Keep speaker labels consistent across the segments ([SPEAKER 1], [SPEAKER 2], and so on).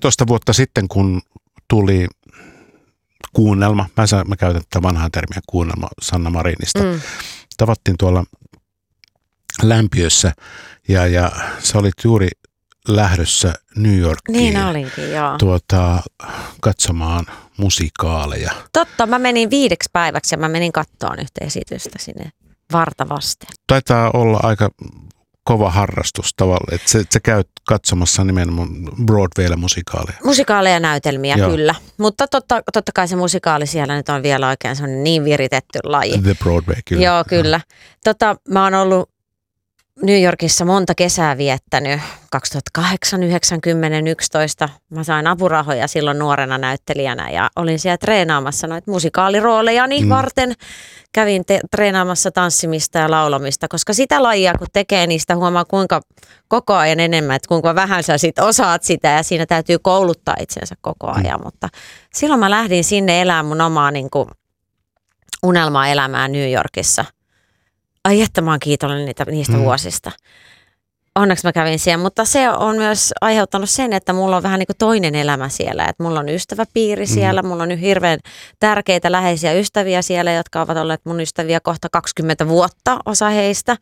[SPEAKER 1] 16 vuotta sitten, kun tuli kuunnelma, mä käytän tätä vanhaa termiä kuunnelma Sanna Marinista, tavattiin tuolla Lämpiössä ja sä olit juuri lähdössä New Yorkiin.
[SPEAKER 2] Niin olinkin, joo.
[SPEAKER 1] Katsomaan musikaaleja.
[SPEAKER 2] Totta, mä menin 5 päiväksi ja mä menin kattoon yhtä esitystä sinne vartavasten.
[SPEAKER 1] Taitaa olla aika kova harrastus tavallaan, että sä käyt katsomassa nimenomaan Broadwaylla musikaaleja.
[SPEAKER 2] Musikaaleja ja näytelmiä,
[SPEAKER 1] Joo.
[SPEAKER 2] kyllä. Mutta totta kai se musikaali siellä nyt on vielä oikein sellainen niin viritetty laji.
[SPEAKER 1] The Broadway, kyllä.
[SPEAKER 2] Joo, kyllä. Mä oon ollut New Yorkissa monta kesää viettänyt, 2008, 9, 10, 11. Mä sain apurahoja silloin nuorena näyttelijänä ja olin siellä treenaamassa noita musikaaliroolejani varten. Kävin treenaamassa tanssimista ja laulamista, koska sitä lajia kun tekee, niin sitä huomaa kuinka koko ajan enemmän, että kuinka vähän sä sit osaat sitä ja siinä täytyy kouluttaa itsensä koko ajan. Mutta silloin mä lähdin sinne elämään mun omaa niin kuin unelma-elämää New Yorkissa. Ai että mä oon kiitollinen niistä vuosista. Onneksi mä kävin siellä, mutta se on myös aiheuttanut sen, että mulla on vähän niin kuin toinen elämä siellä. Että mulla on ystäväpiiri siellä, mulla on hirveän tärkeitä läheisiä ystäviä siellä, jotka ovat olleet mun ystäviä kohta 20 vuotta, osa heistä.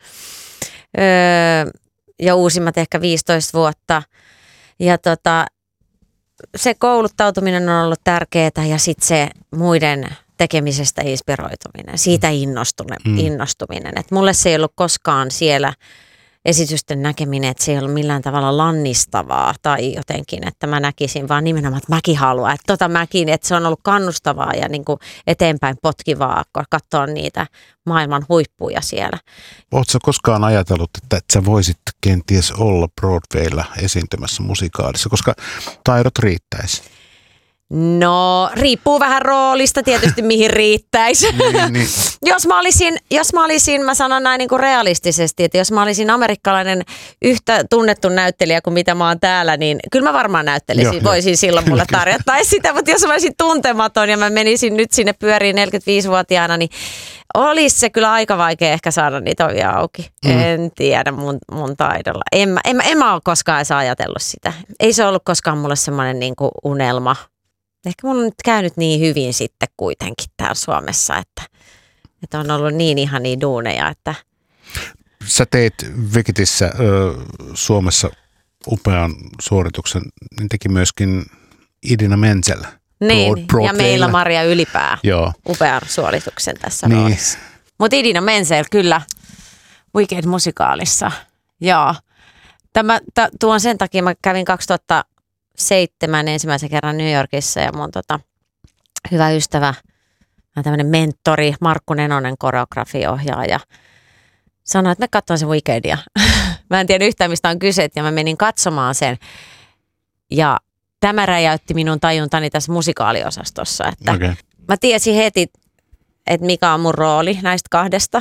[SPEAKER 2] Ja uusimmat ehkä 15 vuotta. Ja se kouluttautuminen on ollut tärkeää ja sitten se muiden tekemisestä inspiroituminen, siitä innostuminen. Että mulle se ei ollut koskaan siellä esitysten näkeminen, että se ei ollut millään tavalla lannistavaa tai jotenkin, että mä näkisin vaan nimenomaan, että mäkin haluan. Että että se on ollut kannustavaa ja niin kuin eteenpäin potkivaa katsoa niitä maailman huippuja siellä.
[SPEAKER 1] Ootko koskaan ajatellut, että sä voisit kenties olla Broadwaylla esiintymässä musikaalissa, koska taidot riittäisi?
[SPEAKER 2] No, riippuu vähän roolista tietysti, mihin riittäisi.
[SPEAKER 1] Niin.
[SPEAKER 2] Jos mä olisin, mä sanon näin niin kuin realistisesti, että jos mä olisin amerikkalainen yhtä tunnettu näyttelijä kuin mitä mä oon täällä, niin kyllä mä varmaan näyttelisin. Voisin silloin mulle tarjottaisi sitä, mutta jos mä olisin tuntematon ja mä menisin nyt sinne pyöriin 45-vuotiaana, niin olisi se kyllä aika vaikea ehkä saada niitä ovia auki. En tiedä mun taidolla. En mä ole koskaan edes ajatellut sitä. Ei se ollut koskaan mulle semmoinen niin kuin unelma. Ehkä mulla on nyt käynyt niin hyvin sitten kuitenkin täällä Suomessa, että on ollut niin ihania duuneja, että...
[SPEAKER 1] Sä teit Wikitissä Suomessa upean suorituksen, niin teki myöskin Idina Menzel.
[SPEAKER 2] Niin, ja meillä Maria Ylipää.
[SPEAKER 1] Joo.
[SPEAKER 2] Upean suorituksen tässä roolissa. Mutta Idina Menzel kyllä Wicked-musikaalissa. Joo. Tuon sen takia mä kävin 2007 ensimmäisen kerran New Yorkissa ja mun hyvä ystävä, tämmöinen mentori, Markku Nenonen, koreografiohjaaja, sanoi, että me katsoin sen Wickedia. Mä en tiedä yhtään, mistä on kyse, ja mä menin katsomaan sen. Ja tämä räjäytti minun tajuntani tässä musikaaliosastossa, että mä tiesin heti, että mikä on mun rooli näistä kahdesta.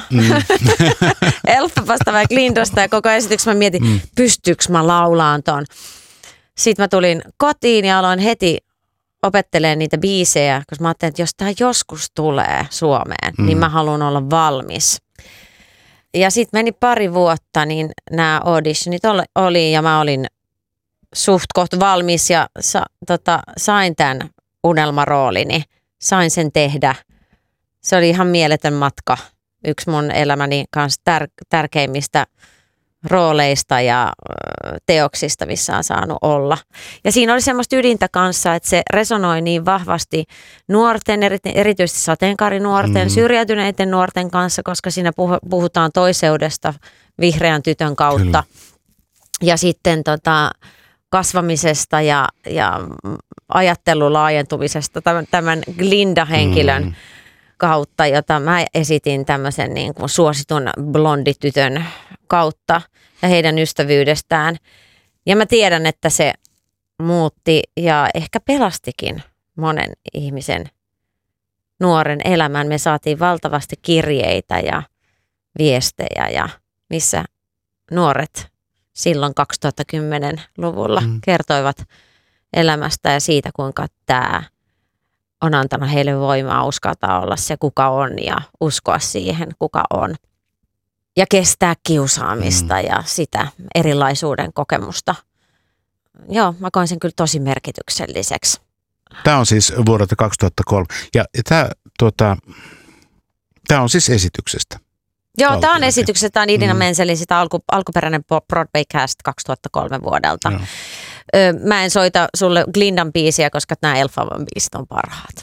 [SPEAKER 2] Elphaba vai Glindosta, ja koko esityksen mä mietin, pystyykö mä laulaan ton. Sitten mä tulin kotiin ja aloin heti opettelemaan niitä biisejä, koska mä ajattelin, että jos tämä joskus tulee Suomeen, niin mä haluan olla valmis. Ja sitten meni pari vuotta, niin nämä auditionit oli ja mä olin suht koht valmis ja sain tämän unelmaroolini. Sain sen tehdä. Se oli ihan mieletön matka. Yksi mun elämäni kanssa tärkeimmistä rooleista ja teoksista, missä on saanut olla. Ja siinä oli semmoista ydintä kanssa, että se resonoi niin vahvasti nuorten, erityisesti sateenkaarinuorten, syrjäytyneiden nuorten kanssa, koska siinä puhutaan toiseudesta vihreän tytön kautta. Kyllä. Ja sitten kasvamisesta ja ajattelun laajentumisesta tämän Glinda-henkilön kautta, jota mä esitin tämmöisen niin kuin suositun blonditytön kautta ja heidän ystävyydestään. Ja mä tiedän, että se muutti ja ehkä pelastikin monen ihmisen nuoren elämän. Me saatiin valtavasti kirjeitä ja viestejä ja missä nuoret silloin 2010-luvulla kertoivat elämästä ja siitä, kuinka tämä on antanut heille voimaa uskaltaa olla se, kuka on ja uskoa siihen, kuka on. Ja kestää kiusaamista ja sitä erilaisuuden kokemusta. joo, mä koen sen kyllä tosi merkitykselliseksi.
[SPEAKER 1] Tämä on siis vuodelta 2003. Ja tämä on siis esityksestä.
[SPEAKER 2] Joo, tämä on esityksestä. Tämä on Idina Menzelin sitä alkuperäinen Broadway cast 2003 vuodelta.
[SPEAKER 1] Joo.
[SPEAKER 2] Mä en soita sulle Glindan biisiä, koska nämä Elfavan biisit on parhaat.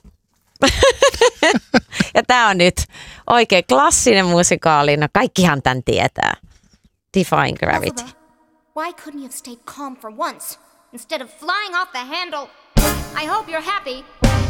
[SPEAKER 2] Ja tämä on nyt oikein klassinen musikaali. No kaikkihan tämän tietää. Defying Gravity.
[SPEAKER 3] Why couldn't you have stayed calm for once instead of flying off the handle? I hope you're happy.